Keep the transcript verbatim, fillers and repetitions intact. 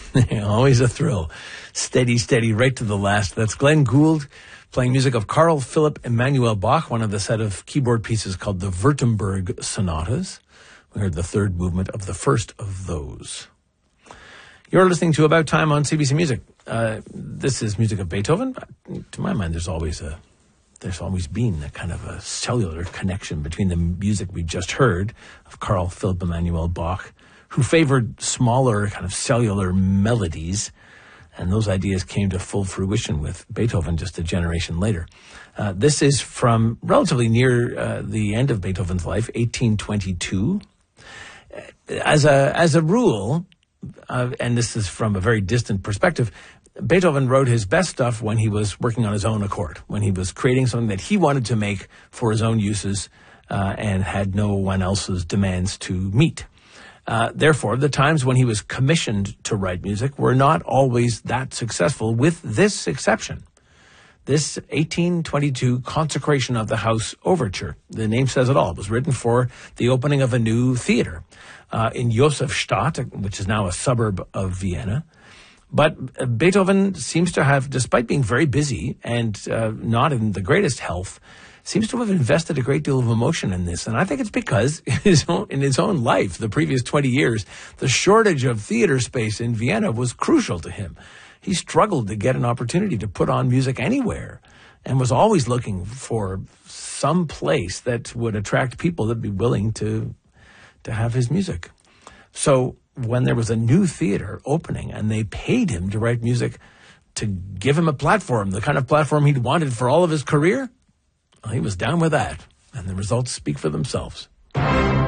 Always a thrill. Steady, steady, right to the last. That's Glenn Gould playing music of Carl Philipp Emanuel Bach, one of the set of keyboard pieces called the Württemberg Sonatas. We heard the third movement of the first of those. You're listening to About Time on C B C Music. Uh, this is music of Beethoven. To my mind, there's always a there's always been a kind of a cellular connection between the music we just heard of Carl Philipp Emanuel Bach, who favored smaller kind of cellular melodies, and those ideas came to full fruition with Beethoven just a generation later. Uh, this is from relatively near uh, the end of Beethoven's life, eighteen twenty-two. As a as a rule, uh, and this is from a very distant perspective, Beethoven wrote his best stuff when he was working on his own accord, when he was creating something that he wanted to make for his own uses uh, and had no one else's demands to meet. Uh, therefore, the times when he was commissioned to write music were not always that successful, with this exception. This eighteen twenty-two Consecration of the House Overture, the name says it all, was written for the opening of a new theater uh, in Josefstadt, which is now a suburb of Vienna. But Beethoven seems to have, despite being very busy and uh, not in the greatest health, seems to have invested a great deal of emotion in this. And I think it's because in his own, in his own life, the previous twenty years, the shortage of theater space in Vienna was crucial to him. He struggled to get an opportunity to put on music anywhere and was always looking for some place that would attract people that'd be willing to to have his music. So when there was a new theater opening and they paid him to write music to give him a platform, the kind of platform he'd wanted for all of his career, well, he was down with that. And the results speak for themselves.